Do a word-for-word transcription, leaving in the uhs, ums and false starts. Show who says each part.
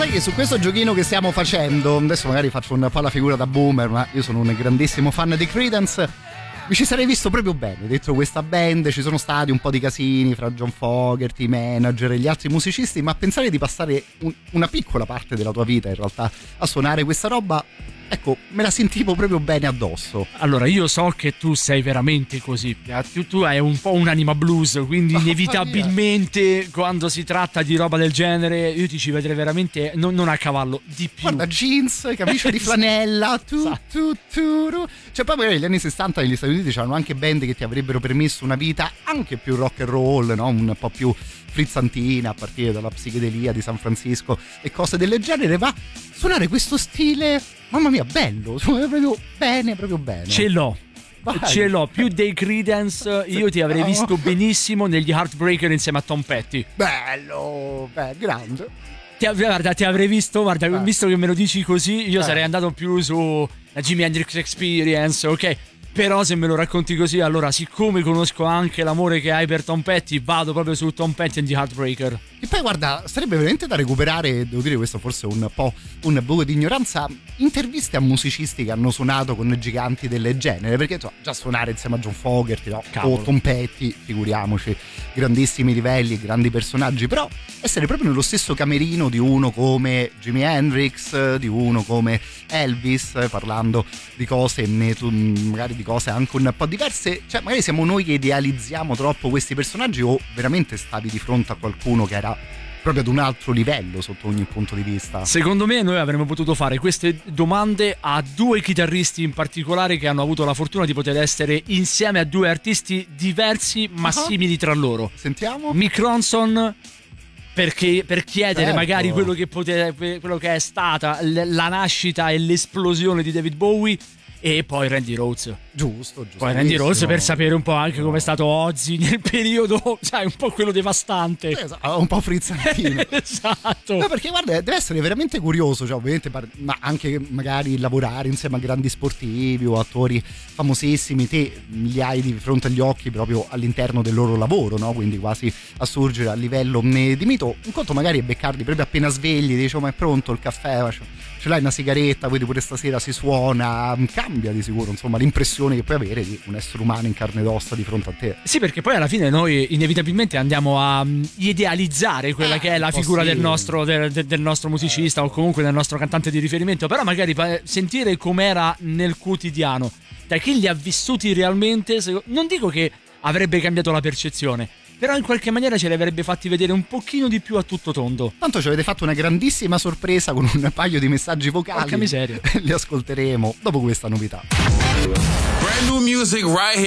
Speaker 1: sai che su questo giochino che stiamo facendo, adesso magari faccio un po' la figura da boomer, ma io sono un grandissimo fan di Creedence, mi ci sarei visto proprio bene dentro questa band. Ci sono stati un po' di casini fra John Fogerty, i manager e gli altri musicisti, ma pensare di passare un, una piccola parte della tua vita in realtà a suonare questa roba, ecco, me la sentivo proprio bene addosso.
Speaker 2: Allora, io so che tu sei veramente così, tu, tu hai un po' un'anima blues, quindi oh, inevitabilmente mia. Quando si tratta di roba del genere io ti ci vedrei veramente non, non a cavallo, di più.
Speaker 1: Guarda, jeans, camicia di flanella, tu, tu, tu, tu. Cioè poi magari negli anni sessanta negli Stati Uniti c'erano anche band che ti avrebbero permesso una vita anche più rock and roll, no? Un po' più frizzantina, a partire dalla psichedelia di San Francisco e cose del genere, ma suonare questo stile, mamma mia, bello, suona proprio bene, proprio bene.
Speaker 2: Ce l'ho. Vai. Ce l'ho, più dei Creedence io ti avrei visto benissimo negli Heartbreaker insieme a Tom Petty.
Speaker 1: Bello, beh, grande.
Speaker 2: Ti, guarda, ti avrei visto, guarda, eh. visto che me lo dici così, io eh. sarei andato più su la Jimi Hendrix Experience, ok? Però se me lo racconti così, allora siccome conosco anche l'amore che hai per Tom Petty, vado proprio su Tom Petty and the Heartbreaker.
Speaker 1: E poi guarda, sarebbe veramente da recuperare, devo dire questo forse è un po' un buco di ignoranza, interviste a musicisti che hanno suonato con giganti del genere, perché cioè, già suonare insieme a John Fogerty, no? O Tom Petty, figuriamoci, grandissimi livelli, grandi personaggi, però essere proprio nello stesso camerino di uno come Jimi Hendrix, di uno come Elvis, parlando di cose magari di cose anche un po' diverse, cioè magari siamo noi che idealizziamo troppo questi personaggi, o veramente stavi di fronte a qualcuno che era proprio ad un altro livello sotto ogni punto di vista?
Speaker 2: Secondo me noi avremmo potuto fare queste domande a due chitarristi in particolare che hanno avuto la fortuna di poter essere insieme a due artisti diversi ma uh-huh. simili tra loro.
Speaker 1: Sentiamo.
Speaker 2: Mick Ronson, perché per chiedere
Speaker 1: certo. magari
Speaker 2: quello che, pote, quello che è stata la nascita e l'esplosione di David Bowie, e poi Randy Rhoads.
Speaker 1: Giusto, giusto.
Speaker 2: Poi Randy Rhoads per sapere un po' anche no. come è stato Ozzy nel periodo, sai, un po' quello devastante.
Speaker 1: Esatto, un po' frizzantino.
Speaker 2: Esatto.
Speaker 1: No, perché guarda, deve essere veramente curioso, cioè ovviamente, ma anche magari lavorare insieme a grandi sportivi o attori famosissimi, te li hai di fronte agli occhi proprio all'interno del loro lavoro, no? Quindi quasi a surgere a livello di mito. Un conto magari è beccarli proprio appena svegli, dici oh, ma è pronto il caffè, ce l'hai una sigaretta, quindi pure stasera si suona, cambia di sicuro insomma l'impressione che puoi avere di un essere umano in carne ed ossa di fronte a te.
Speaker 2: Sì, perché poi alla fine noi inevitabilmente andiamo a idealizzare quella eh, che è la figura sì. del nostro del, del nostro musicista eh. o comunque del nostro cantante di riferimento, però magari sentire com'era nel quotidiano da chi li ha vissuti realmente, non dico che avrebbe cambiato la percezione, però in qualche maniera ce li avrebbe fatti vedere un pochino di più a tutto tondo.
Speaker 1: Tanto ci avete fatto una grandissima sorpresa con un paio di messaggi vocali.
Speaker 2: Porca miseria.
Speaker 1: Li ascolteremo dopo questa novità.
Speaker 3: Brand new music right here.